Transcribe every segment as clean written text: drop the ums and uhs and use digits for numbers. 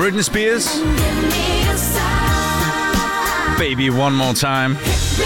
Britney Spears. Baby One More Time.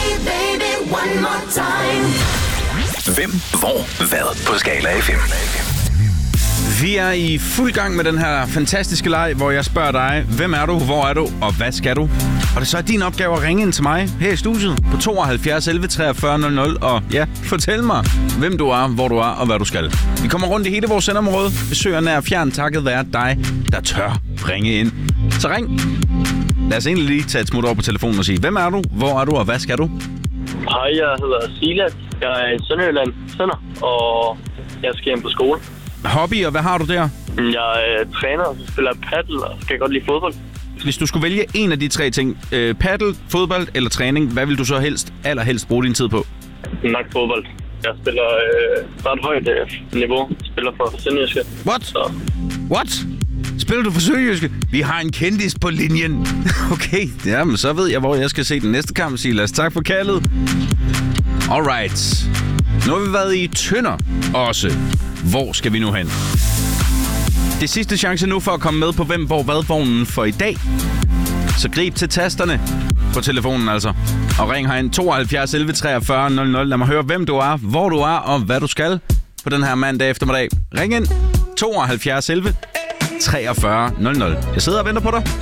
Hvem, hvor, hvad på Skala FM. Vi er i fuld gang med den her fantastiske leg, hvor jeg spørger dig, hvem er du, hvor er du, og hvad skal du? Og det så er din opgave at ringe ind til mig her i studiet på 72 11 43 00, og ja, fortæl mig, hvem du er, hvor du er, og hvad du skal. Vi kommer rundt i hele vores sendområde, besøger nær fjern, takket være dig, der tør ringe ind. Så ring. Lad os egentlig lige tage et smut over på telefonen og sige, hvem er du, hvor er du, og hvad skal du? Hej, jeg hedder Silas. Jeg er i Sønderjylland, og jeg skal hjem på skole. Hobby, og hvad har du der? Jeg er træner, spiller paddle og skal godt lide fodbold. Hvis du skulle vælge en af de tre ting, paddle, fodbold eller træning, hvad vil du så allerhelst bruge din tid på? Nok fodbold. Jeg spiller ret højt niveau. Spiller for Sønderjyske. What? Så. What? Spiller du for Sønderjyske? Vi har en kendis på linjen. Okay, jamen så ved jeg, hvor jeg skal se den næste kamp, Silas. Tak for kaldet. Alright. Nu har vi været i Tønder også. Hvor skal vi nu hen? Det er sidste chance nu for at komme med på hvem, hvor, hvad vognen for i dag. Så grib til tasterne på telefonen altså. Og ring herind 72 11 43 00. Lad mig høre, hvem du er, hvor du er og hvad du skal på den her mandag eftermiddag. Ring ind 72 11 43 00. Jeg sidder og venter på dig.